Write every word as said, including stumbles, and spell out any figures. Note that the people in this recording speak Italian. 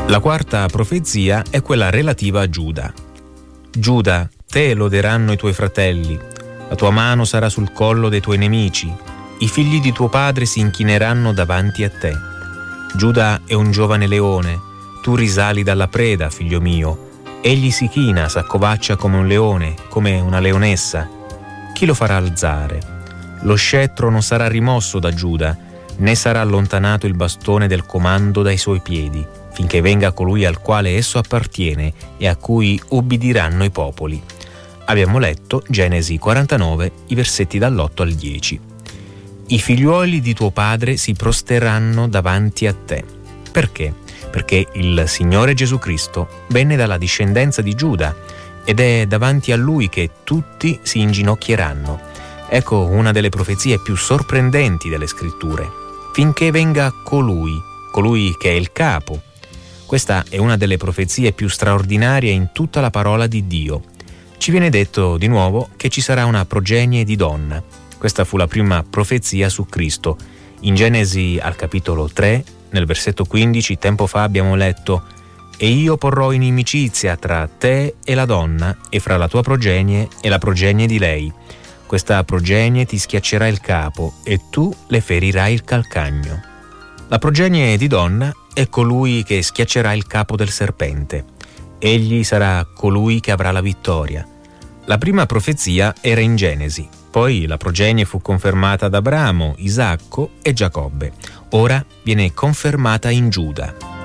La quarta profezia è quella relativa a Giuda. Giuda, te loderanno i tuoi fratelli, la tua mano sarà sul collo dei tuoi nemici, i figli di tuo padre si inchineranno davanti a te. Giuda è un giovane leone, tu risali dalla preda, figlio mio. Egli si china, s'accovaccia come un leone, come una leonessa. Chi lo farà alzare? Lo scettro non sarà rimosso da Giuda, né sarà allontanato il bastone del comando dai suoi piedi, finché venga colui al quale esso appartiene e a cui ubbidiranno i popoli. Abbiamo letto Genesi quarantanove, i versetti dall'otto al dieci. I figliuoli di tuo padre si prosterranno davanti a te. Perché? Perché il Signore Gesù Cristo venne dalla discendenza di Giuda ed è davanti a Lui che tutti si inginocchieranno. Ecco una delle profezie più sorprendenti delle Scritture. Finché venga colui, colui che è il capo. Questa è una delle profezie più straordinarie in tutta la parola di Dio. Ci viene detto di nuovo che ci sarà una progenie di donna. Questa fu la prima profezia su Cristo. In Genesi al capitolo tre, nel versetto quindici, tempo fa abbiamo letto: «E io porrò inimicizia tra te e la donna, e fra la tua progenie e la progenie di lei. Questa progenie ti schiaccerà il capo, e tu le ferirai il calcagno». La progenie di donna è colui che schiaccerà il capo del serpente. Egli sarà colui che avrà la vittoria. La prima profezia era in Genesi, poi la progenie fu confermata da Abramo, Isacco e Giacobbe. Ora viene confermata in Giuda.